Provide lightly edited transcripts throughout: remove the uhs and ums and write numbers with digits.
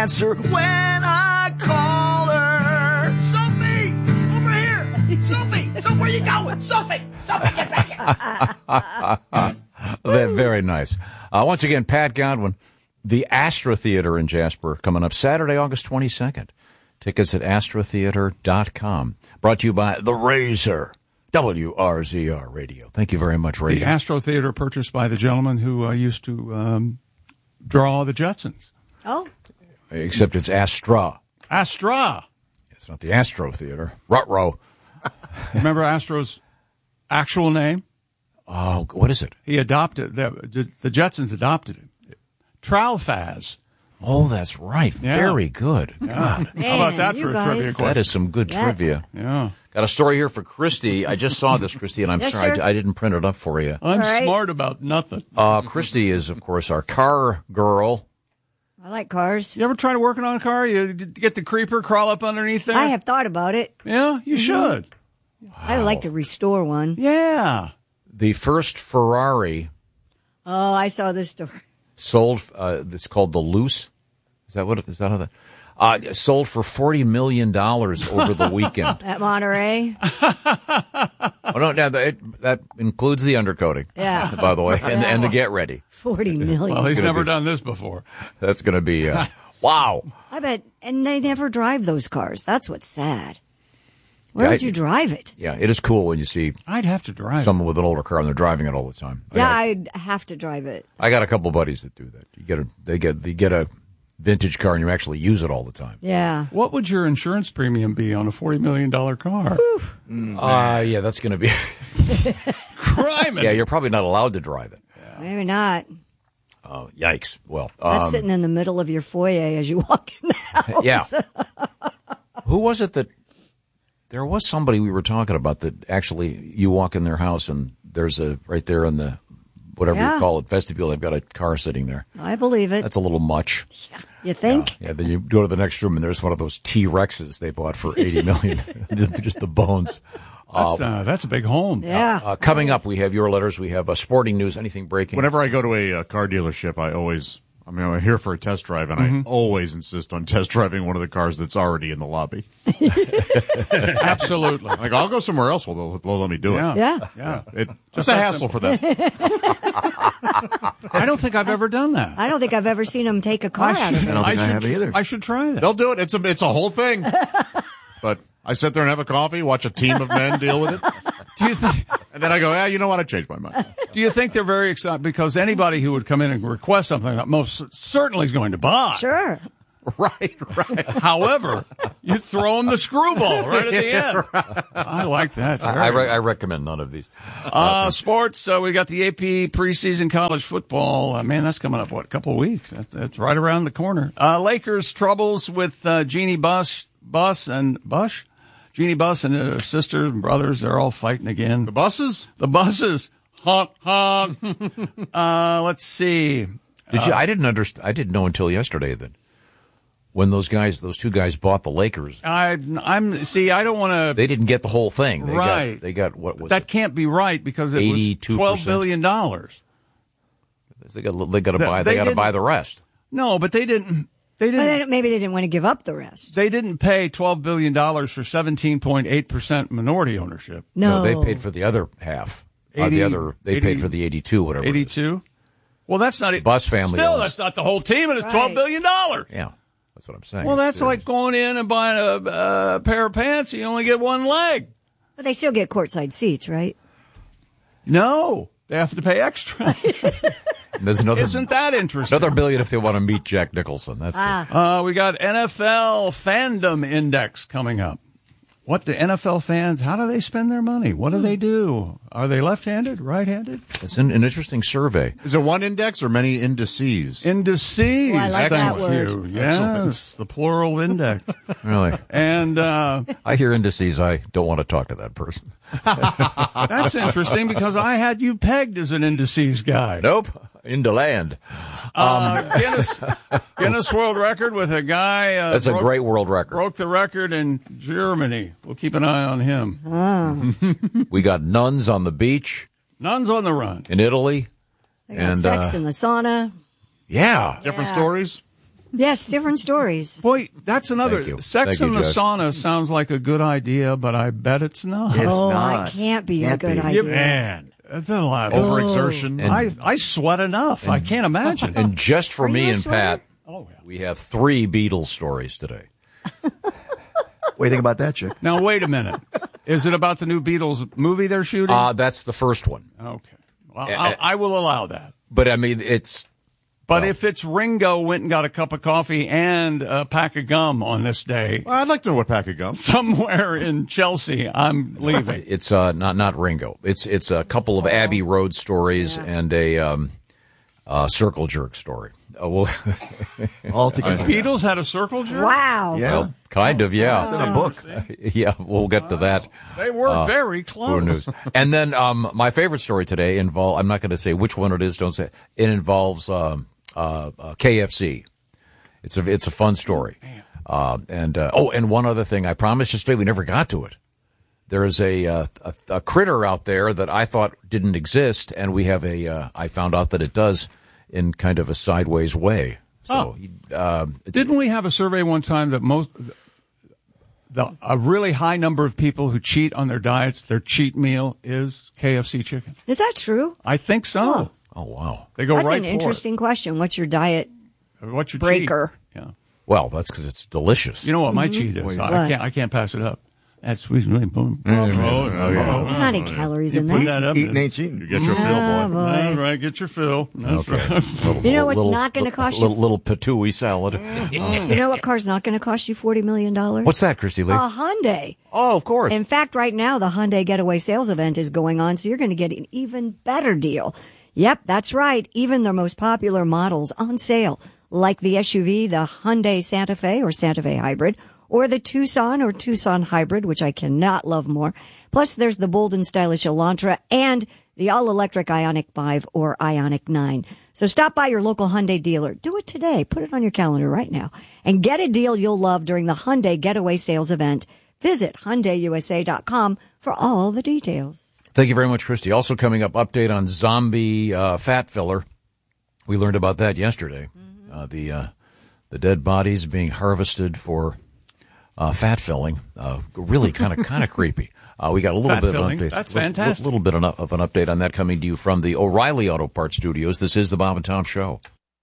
answer when I call her. Sophie, over here. Sophie, where you going? Sophie, get back here. They're very nice. Once again, Pat Godwin, the Astra Theater in Jasper, coming up Saturday, August 22nd. Tickets at astratheater.com. Brought to you by The Razor, WRZR Radio. Thank you very much, Razor. The Astro Theater purchased by the gentleman who used to draw the Jetsons. Oh. Except it's Astra. Astra. It's not the Astro Theater. Ruh-roh. Remember Astro's actual name? Oh, what is it? He adopted, the Jetsons adopted him. Tralfaz. Oh, that's right. Yeah. Very good. God. Man, how about that for a trivia question? That is some good trivia. Yeah. Got a story here for Christy. I just saw this, Christy, and I'm sorry I didn't print it up for you. I'm smart about nothing. Christy is, of course, our car girl. I like cars. You ever try to work on a car? You get the creeper, crawl up underneath there? I have thought about it. Yeah, you should. Wow. I would like to restore one. Yeah. The first Ferrari. Oh, I saw this story. Sold, it's called the Luce. Is that how that? Sold for $40 million over the weekend. At Monterey? Oh, no, that includes the undercoating. Yeah. By the way, and the get ready. $40 million. Well, he's never done this before. That's going to be, wow. I bet, and they never drive those cars. That's what's sad. Where would you drive it? Yeah, it is cool when you see I'd have to drive someone with an older car and they're driving it all the time. I'd have to drive it. I got a couple buddies that do that. They get a vintage car and you actually use it all the time. Yeah. What would your insurance premium be on a $40 million car? Yeah, that's going to be crime. Yeah, you're probably not allowed to drive it. Yeah. Maybe not. Oh, yikes. Well, that's sitting in the middle of your foyer as you walk in the house. Yeah. Who was it that there was somebody we were talking about that actually you walk in their house and there's right there in the whatever you call it, vestibule, they've got a car sitting there. I believe it. That's a little much. Yeah. You think? Yeah, then you go to the next room and there's one of those T-Rexes they bought for $80 million. Just the bones. That's a big home. Yeah. Coming up, we have your letters. We have sporting news, anything breaking. Whenever I go to a car dealership, I'm here for a test drive, and I always insist on test driving one of the cars that's already in the lobby. Absolutely. Like, I'll go somewhere else where they'll let me do it. Yeah. It's a hassle for them. I don't think I've ever done that. I don't think I've ever seen them take a car out of it. I don't think I have either. I should try that. They'll do it. It's a whole thing. But I sit there and have a coffee, watch a team of men deal with it. Do you think? And then I go, you know what? I changed my mind. Do you think they're very excited? Because anybody who would come in and request something that most certainly is going to buy. Sure. Right. However, you throw them the screwball right at the end. I like that. I recommend none of these. Sports, we got the AP preseason college football. Man, that's coming up, a couple of weeks? That's right around the corner. Lakers troubles with Jeannie Buss and Bush. Jeannie Buss and her sisters and brothers, they're all fighting again. The buses? The buses. Honk, honk. Let's see. I didn't know until yesterday that when those two guys bought the Lakers. I don't want to. They didn't get the whole thing. Right. They got what was that it? Can't be right because it was $12 billion. They got to buy the rest. No, but they didn't. Maybe they didn't want to give up the rest. They didn't pay $12 billion for 17.8% minority ownership. No, they paid for the other half. They paid for the 82, whatever. 82. Well, that's not it. Buss family. Still, that's not the whole team, and it's $12 billion. Yeah, that's what I'm saying. Well, that's like going in and buying a pair of pants. And you only get one leg. But they still get courtside seats, right? No, they have to pay extra. Isn't that interesting? Another $1 billion if they want to meet Jack Nicholson. That's we got NFL Fandom Index coming up. What do NFL fans, how do they spend their money? What do they do? Are they left-handed, right-handed? It's an interesting survey. Is it one index or many indices? Indices. Oh, I like that word. Yes, the plural index. Really? And I hear indices. I don't want to talk to that person. That's interesting because I had you pegged as an indices guy. Nope. Into land. Guinness World Record with a guy. That's a great world record. Broke the record in Germany. We'll keep an eye on him. We got nuns on the beach. Nuns on the run. In Italy. They got sex in the sauna. Yeah. Different stories? Yes, different stories. Boy, that's another. Thank you. Sex Thank in you, the Judge. sauna sounds like a good idea, but I bet it's not. It's Oh, not. it can't be a Can't good be. idea. Man, That's a lot. overexertion. I sweat enough. I can't imagine. And just for Are me you a and sweater? Pat, we have 3 Beatles stories today. What do you think about that, Chick? Now, wait a minute. Is it about the new Beatles movie they're shooting? That's the first one. Okay. Well, I will allow that. But, I mean, it's... But if it's Ringo went and got a cup of coffee and a pack of gum on this day Well, I'd like to know what pack of gum. somewhere in Chelsea, I'm leaving. It's not Ringo. It's a couple of Abbey Road stories and a circle jerk story. All together. Beatles had a circle jerk? Wow. Yeah. Well, kind of, yeah. It's in a book. Yeah, we'll get to that. They were very Good close. news. And then my favorite story today involves, I'm not going to say which one it is, don't say it. It involves KFC. It's a fun story. And one other thing, I promised yesterday, we never got to it. There is a critter out there that I thought didn't exist, and we have I found out that it does in kind of a sideways way. So, Didn't we have a survey one time that a really high number of people who cheat on their diets, their cheat meal is KFC chicken? Is that true? I think so. oh wow. They go That's right an for interesting question. What's your diet it. What's your breaker? cheat? Yeah. Well, that's because it's delicious. You know what my cheat is? I can't pass it up. That's sweet. Boom. Not any calories in Put that. that up. Eating ain't cheating. You get your fill, boy. All right, get your fill. That's right. You know what's not going to cost you? Little patooey salad. You know what car's not going to cost you $40 million? What's that, Christy Lee? A Hyundai. Oh, of course. In fact, right now, the Hyundai Getaway Sales Event is going on, so you're going to get an even better deal. Yep, that's right. Even their most popular models on sale, like the SUV, the Hyundai Santa Fe or Santa Fe Hybrid, or the Tucson or Tucson Hybrid, which I cannot love more. Plus, there's the bold and stylish Elantra and the all-electric Ioniq 5 or Ioniq 9. So stop by your local Hyundai dealer. Do it today. Put it on your calendar right now. And get a deal you'll love during the Hyundai Getaway Sales Event. Visit HyundaiUSA.com for all the details. Thank you very much, Christy. Also coming up, update on zombie fat filler. We learned about that yesterday. The dead bodies being harvested for fat filling. Really kind of creepy. We got a little Fat bit filling. of an update. That's fantastic. A little bit of an update on that coming to you from the O'Reilly Auto Parts Studios. This is the Bob and Tom Show.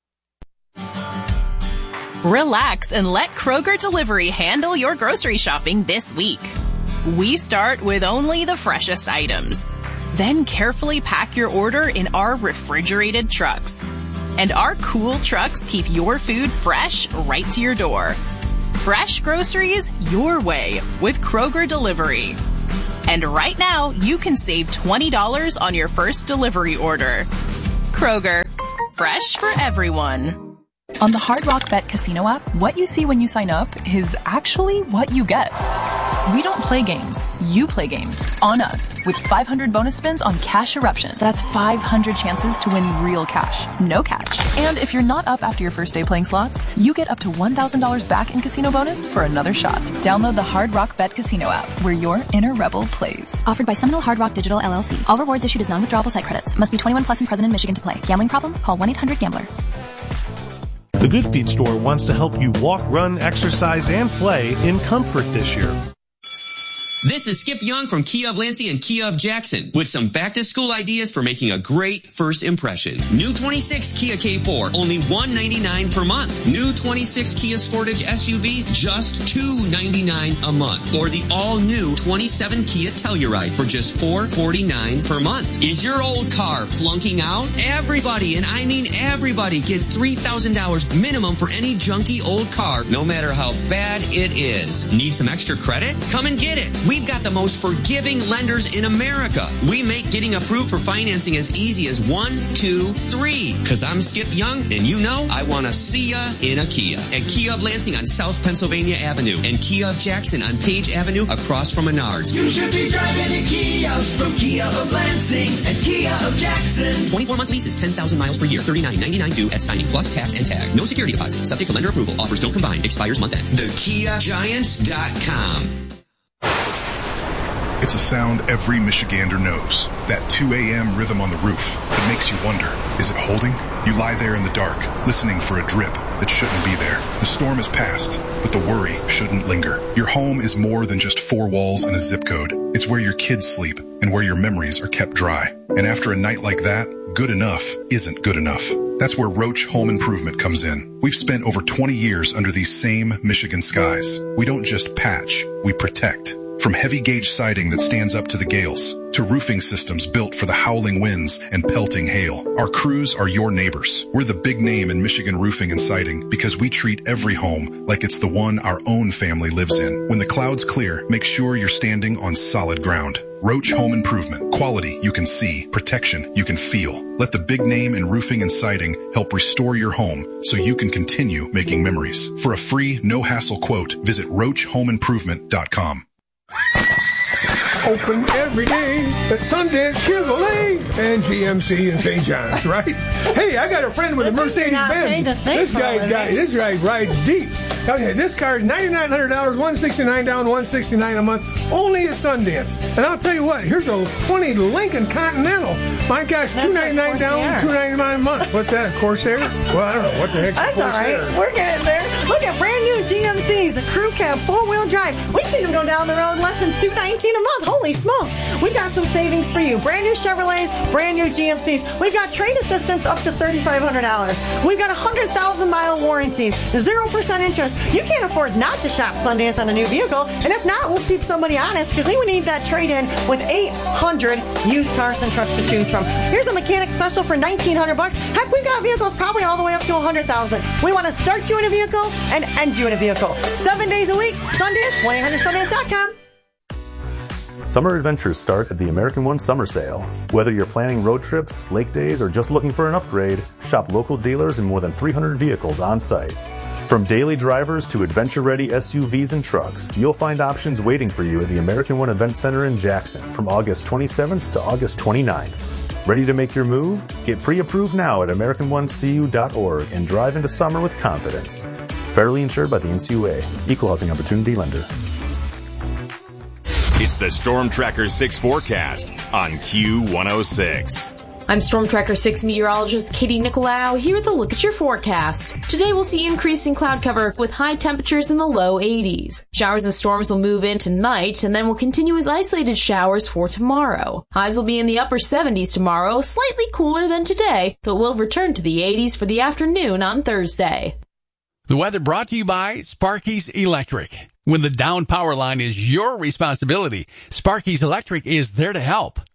Relax and let Kroger Delivery handle your grocery shopping this week. We start with only the freshest items. Then carefully pack your order in our refrigerated trucks. And our cool trucks keep your food fresh right to your door. Fresh groceries your way with Kroger Delivery. And right now, you can save $20 on your first delivery order. Kroger, fresh for everyone. On the Hard Rock Bet Casino app, what you see when you sign up is actually what you get. We don't play games. You play games. On us. With 500 bonus spins on Cash Eruption. That's 500 chances to win real cash. No catch. And if you're not up after your first day playing slots, you get up to $1,000 back in casino bonus for another shot. Download the Hard Rock Bet Casino app, where your inner rebel plays. Offered by Seminole Hard Rock Digital LLC. All rewards issued as non-withdrawable site credits. Must be 21 plus and present in Michigan to play. Gambling problem? Call 1-800-GAMBLER. The Good Feet store wants to help you walk, run, exercise, and play in comfort this year. This is Skip Young from Kia of Lansing and Kia of Jackson with some back-to-school ideas for making a great first impression. New 26 Kia K4, only $199 per month. New 26 Kia Sportage SUV, just $299 a month. Or the all-new 27 Kia Telluride for just $449 per month. Is your old car flunking out? Everybody, and I mean everybody, gets $3,000 minimum for any junky old car, no matter how bad it is. Need some extra credit? Come and get it. We've got the most forgiving lenders in America. We make getting approved for financing as easy as 1, 2, 3. Cause I'm Skip Young, and you know I want to see ya in a Kia. At Kia of Lansing on South Pennsylvania Avenue and Kia of Jackson on Page Avenue across from Menards. You should be driving a Kia from Kia of Lansing and Kia of Jackson. 24-month lease is 10,000 miles per year. $39.99 due at signing plus tax and tag. No security deposit. Subject to lender approval. Offers don't combine. Expires month end. TheKiaGiants.com. It's a sound every Michigander knows. That 2 a.m. rhythm on the roof that makes you wonder, is it holding? You lie there in the dark, listening for a drip that shouldn't be there. The storm has passed, but the worry shouldn't linger. Your home is more than just 4 walls and a zip code. It's where your kids sleep and where your memories are kept dry. And after a night like that, good enough isn't good enough. That's where Roach Home Improvement comes in. We've spent over 20 years under these same Michigan skies. We don't just patch, we protect. From heavy gauge siding that stands up to the gales, to roofing systems built for the howling winds and pelting hail. Our crews are your neighbors. We're the big name in Michigan roofing and siding because we treat every home like it's the one our own family lives in. When the clouds clear, make sure you're standing on solid ground. Roach Home Improvement. Quality you can see, protection you can feel. Let the big name in roofing and siding help restore your home so you can continue making memories. For a free, no-hassle quote, visit roachhomeimprovement.com. Open every day at Sundance Chevrolet and GMC in St. John's, right? Hey, I got a friend with a Mercedes-Benz. This guy rides deep. This car is $9,900, $169 down, $169 a month, only at Sundance. And I'll tell you what, here's a funny Lincoln Continental. My gosh, $299 down, $299 a month. What's that, a Corsair? Well, I don't know. What the heck's That's a Corsair? all right. We're getting there. Look at brand new GMCs, the crew cab, 4-wheel drive. We've seen them go down the road less than $219 a month. Holy smokes. We've got some savings for you. Brand new Chevrolets, brand new GMCs. We've got trade assistance up to $3,500. We've got 100,000-mile warranties, 0% interest. You can't afford not to shop Sundance on a new vehicle. And if not, we'll keep somebody honest because we would need that trade-in with 800 used cars and trucks to choose from. Here's a mechanic special for $1,900. Heck, we've got vehicles probably all the way up to $100,000. We want to start you in a vehicle and end you in a vehicle. 7 days a week. Sundance, 1-800-Sundance.com. Summer adventures start at the American One Summer Sale. Whether you're planning road trips, lake days, or just looking for an upgrade, shop local dealers and more than 300 vehicles on site. From daily drivers to adventure-ready SUVs and trucks, you'll find options waiting for you at the American One Event Center in Jackson from August 27th to August 29th. Ready to make your move? Get pre-approved now at AmericanOneCU.org and drive into summer with confidence. Federally insured by the NCUA. Equal Housing Opportunity Lender. It's the Storm Tracker 6 forecast on Q106. I'm Storm Tracker 6 meteorologist Katie Nicolau here with a look at your forecast. Today we'll see increasing cloud cover with high temperatures in the low 80s. Showers and storms will move in tonight and then will continue as isolated showers for tomorrow. Highs will be in the upper 70s tomorrow, slightly cooler than today, but will return to the 80s for the afternoon on Thursday. The weather brought to you by Sparky's Electric. When the down power line is your responsibility, Sparky's Electric is there to help.